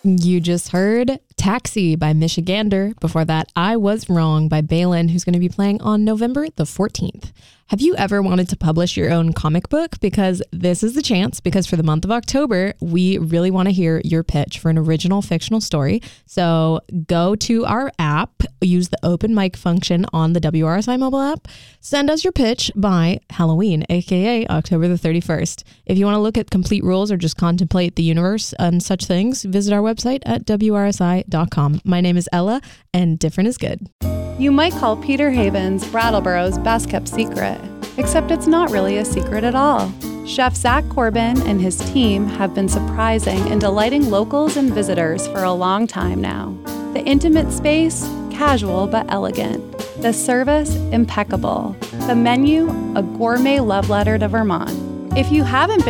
You just heard Taxi by Michigander. Before that, I Was Wrong by Balin, who's going to be playing on November the 14th. Have you ever wanted to publish your own comic book? Because this is the chance, because for the month of October, we really want to hear your pitch for an original fictional story. So go to our app, use the open mic function on the WRSI mobile app, send us your pitch by Halloween, aka October the 31st. If you want to look at complete rules or just contemplate the universe and such things, visit our website at WRSI.com. My name is Ella, and different is good. You might call Peter Haven's Brattleboro's best kept secret, except it's not really a secret at all. Chef Zach Corbin and his team have been surprising and delighting locals and visitors for a long time now. The intimate space, casual but elegant. The service, impeccable. The menu, a gourmet love letter to Vermont. If you haven't been